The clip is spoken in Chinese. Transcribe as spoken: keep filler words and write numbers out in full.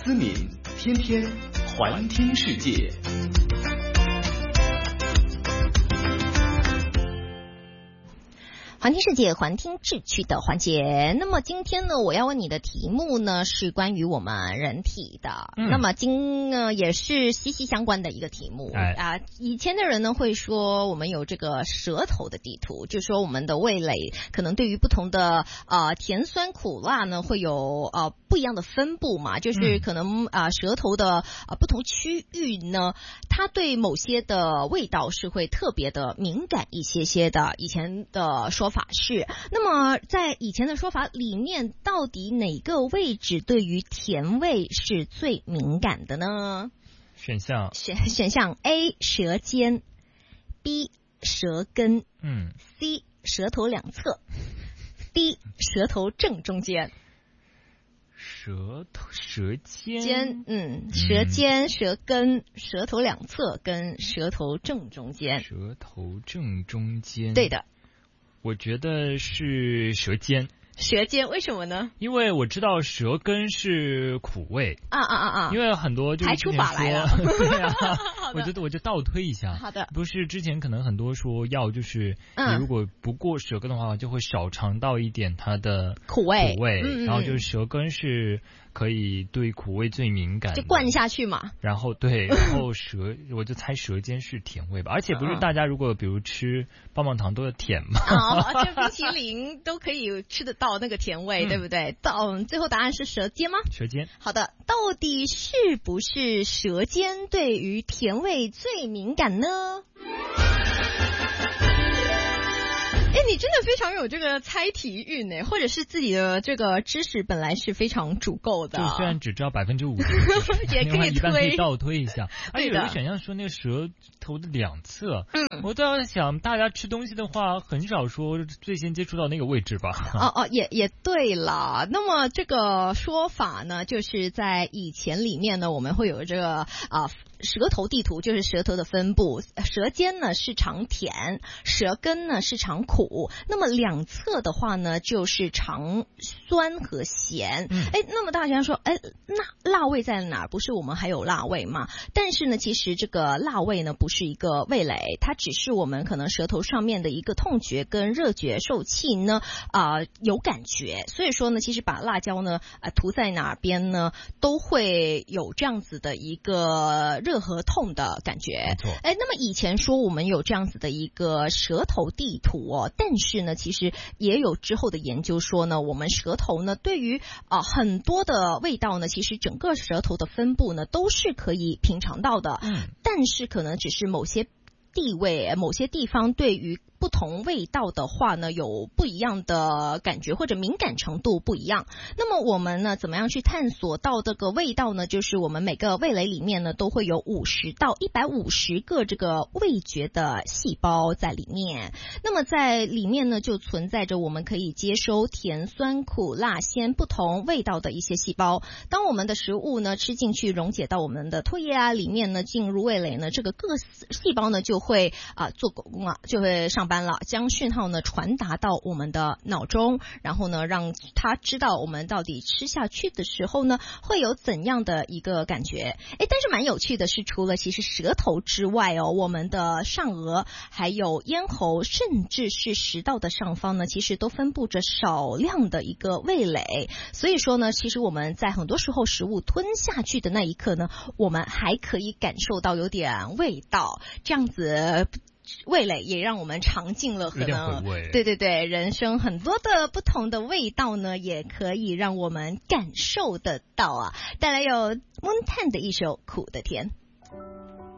思敏，天天环听世界。 环听世界，环听志趣的环节。那么今天呢，我要问你的题目呢是关于我们人体的。嗯、那么今呢也是息息相关的一个题目。哎啊，以前的人呢会说我们有这个舌头的地图，就说我们的味蕾可能对于不同的呃甜酸苦辣呢会有呃不一样的分布嘛，就是可能啊、呃、舌头的呃不同区域呢，它对某些的味道是会特别的敏感一些些的。以前的说法。法是，那么在以前的说法里面，到底哪个位置对于甜味是最敏感的呢？ 选项选选项 A 舌尖 ，B 舌根，嗯 ，C 舌头两侧 ，D 舌头正中间。 舌头舌尖尖，嗯，舌尖、舌根、舌头两侧跟舌头正中间。 舌头正中间， 对的。 我觉得是舌尖。 舌尖为什么呢？ 因为我知道舌根是苦味啊啊啊啊！ 因为很多就是排除法来了， 对啊，我觉得我就倒推一下。 好的， 不是之前可能很多说药就是你如果不过舌根的话，就会少尝到一点它的苦味， 苦味， 嗯、 然后就是舌根是可以对苦味最敏感的， 就灌下去嘛。 然后对，然后舌我就猜舌尖是甜味吧，而且不是大家如果比如吃棒棒糖都要甜嘛， 哦，就冰淇淋都可以吃得到。到那个甜味、嗯、对不对？到最后答案是舌尖吗？ 舌尖。 好的，到底是不是舌尖对于甜味最敏感呢？哎，你真的非常有这个猜题运呢，或者是自己的这个知识本来是非常足够的。 就虽然只知道百分之五， 也可以推， 一般可以倒推一下。而且有个选项说那个舌头的两侧，嗯，我倒在想，大家吃东西的话，很少说最先接触到那个位置吧？ 哦哦，也也对了。那么这个说法呢，就是在以前里面呢，我们会有这个啊。呃舌头地图，就是舌头的分布，舌尖呢是尝甜，舌根呢是尝苦，那么两侧的话呢就是尝酸和咸。嗯，哎，那么大家说，哎，那辣味在哪？不是我们还有辣味吗？但是呢，其实这个辣味呢不是一个味蕾，它只是我们可能舌头上面的一个痛觉跟热觉受器呢啊、呃、有感觉，所以说呢，其实把辣椒呢啊、呃、涂在哪边呢，都会有这样子的一个热和痛的感觉。哎，那么以前说我们有这样子的一个舌头地图哦，但是呢，其实也有之后的研究说呢，我们舌头呢对于啊、呃、很多的味道呢，其实整个舌头的分布呢都是可以品尝到的。嗯，但是可能只是某些地位、某些地方对于不同味道的话呢，有不一样的感觉或者敏感程度不一样。那么我们呢，怎么样去探索到这个味道呢？就是我们每个味蕾里面呢，都会有五十到一百五十个这个味觉的细胞在里面。那么在里面呢，就存在着我们可以接收甜、酸、苦、辣、鲜不同味道的一些细胞。当我们的食物呢吃进去，溶解到我们的唾液啊里面呢，进入味蕾呢，这个各细胞呢就会啊、呃、做工啊，就会上班了，将讯号呢传达到我们的脑中，然后呢让他知道我们到底吃下去的时候呢会有怎样的一个感觉。诶，但是蛮有趣的是，除了其实舌头之外哦，我们的上颚还有咽喉甚至是食道的上方呢，其实都分布着少量的一个味蕾。所以说呢，其实我们在很多时候食物吞下去的那一刻呢，我们还可以感受到有点味道，这样子味蕾也让我们尝尽了可能对对对人生很多的不同的味道呢，也可以让我们感受得到啊。带来有Moon Tan的一首《苦的甜》。